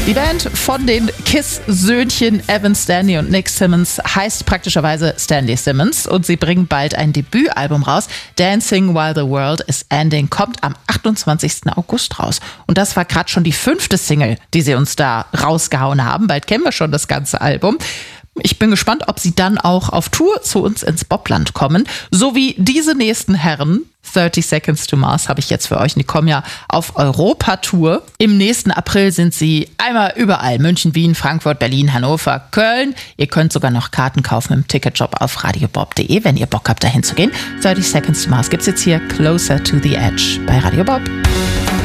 Die Band von den KISS-Söhnchen Evan Stanley und Nick Simmons heißt praktischerweise Stanley Simmons und sie bringen bald ein Debütalbum raus. Dancing While the World is Ending kommt am 28. August raus. Und das war gerade schon die 5. Single, die sie uns da rausgehauen haben. Bald kennen wir schon das ganze Album. Ich bin gespannt, ob sie dann auch auf Tour zu uns ins Bobland kommen. So wie diese nächsten Herren. 30 Seconds to Mars habe ich jetzt für euch. Die kommen ja auf Europa-Tour. Im nächsten April sind sie einmal überall. München, Wien, Frankfurt, Berlin, Hannover, Köln. Ihr könnt sogar noch Karten kaufen im Ticketshop auf radiobob.de, wenn ihr Bock habt, dahin zu gehen. 30 Seconds to Mars gibt's jetzt hier Closer to the Edge bei Radio Bob.